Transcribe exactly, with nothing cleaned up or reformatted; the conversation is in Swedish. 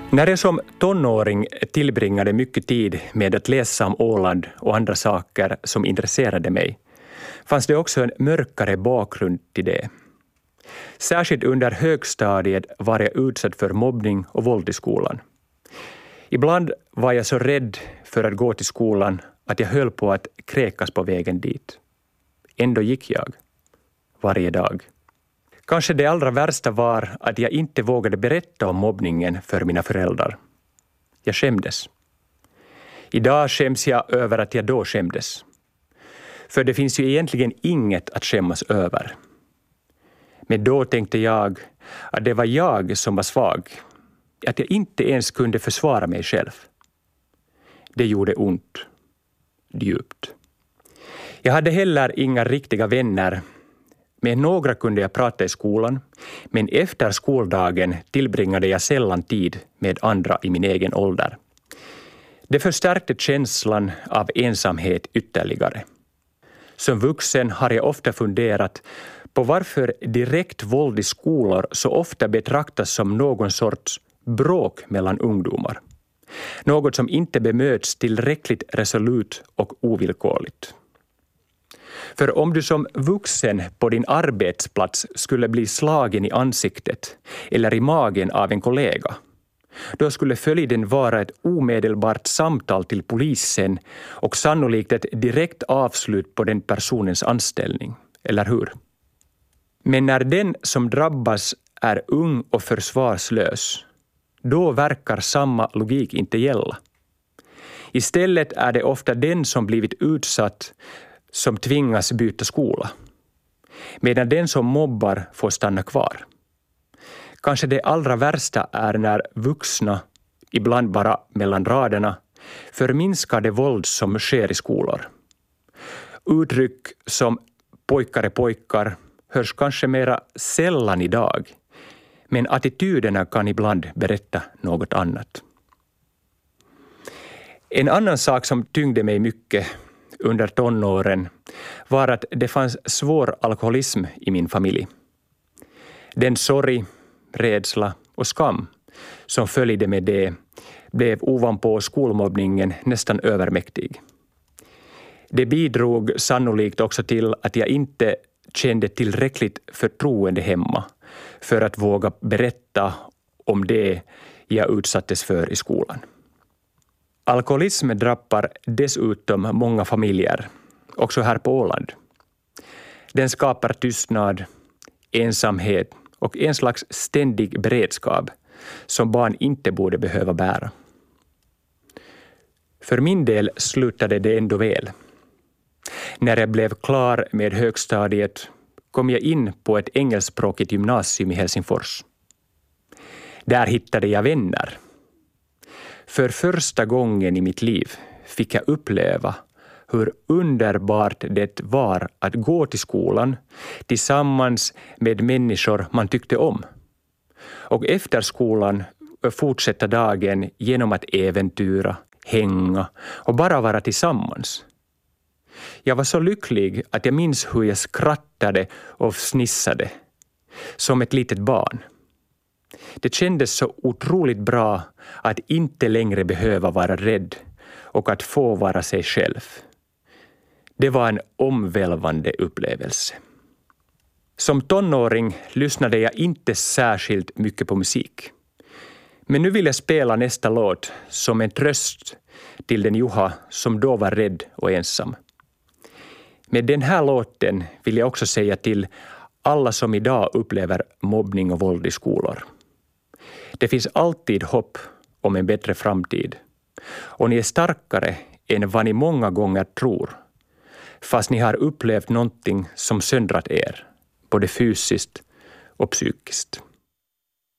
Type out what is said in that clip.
När jag som tonåring tillbringade mycket tid med att läsa om Åland och andra saker som intresserade mig, fanns det också en mörkare bakgrund till det. Särskilt under högstadiet var jag utsatt för mobbning och våld i skolan. Ibland var jag så rädd för att gå till skolan att jag höll på att kräkas på vägen dit. Ändå gick jag. Varje dag. Kanske det allra värsta var att jag inte vågade berätta om mobbningen för mina föräldrar. Jag skämdes. Idag skäms jag över att jag då skämdes. För det finns ju egentligen inget att skämmas över. Men då tänkte jag att det var jag som var svag. Att jag inte ens kunde försvara mig själv. Det gjorde ont. Djupt. Jag hade heller inga riktiga vänner. Med några kunde jag prata i skolan, men efter skoldagen tillbringade jag sällan tid med andra i min egen ålder. Det förstärkte känslan av ensamhet ytterligare. Som vuxen har jag ofta funderat på varför direkt våld i skolor så ofta betraktas som någon sorts bråk mellan ungdomar. Något som inte bemöts tillräckligt resolut och ovillkorligt. För om du som vuxen på din arbetsplats skulle bli slagen i ansiktet eller i magen av en kollega, då skulle följden vara ett omedelbart samtal till polisen och sannolikt ett direkt avslut på den personens anställning, eller hur? Men när den som drabbas är ung och försvarslös, då verkar samma logik inte gälla. Istället är det ofta den som blivit utsatt som tvingas byta skola, medan den som mobbar får stanna kvar. Kanske det allra värsta är när vuxna, ibland bara mellan raderna, förminskar det våld som sker i skolor. Uttryck som pojkar är pojkar hörs kanske mera sällan idag, men attityderna kan ibland berätta något annat. En annan sak som tyngde mig mycket under tonåren var att det fanns svår alkoholism i min familj. Den sorg, rädsla och skam som följde med det blev ovanpå skolmobbningen nästan övermäktig. Det bidrog sannolikt också till att jag inte kände tillräckligt förtroende hemma för att våga berätta om det jag utsattes för i skolan. Alkoholism drabbar dessutom många familjer, också här på Åland. Den skapar tystnad, ensamhet och en slags ständig beredskap som barn inte borde behöva bära. För min del slutade det ändå väl. När jag blev klar med högstadiet kom jag in på ett engelskspråkigt gymnasium i Helsingfors. Där hittade jag vänner. För första gången i mitt liv fick jag uppleva hur underbart det var att gå till skolan tillsammans med människor man tyckte om. Och efter skolan fortsätta dagen genom att äventyra, hänga och bara vara tillsammans. Jag var så lycklig att jag minns hur jag skrattade och snissade som ett litet barn. Det kändes så otroligt bra att inte längre behöva vara rädd och att få vara sig själv. Det var en omvälvande upplevelse. Som tonåring lyssnade jag inte särskilt mycket på musik. Men nu vill jag spela nästa låt som en tröst till den Juha som då var rädd och ensam. Med den här låten vill jag också säga till alla som idag upplever mobbning och våld i skolor. Det finns alltid hopp om en bättre framtid. Och ni är starkare än vad ni många gånger tror. Fast ni har upplevt någonting som söndrat er, både fysiskt och psykiskt.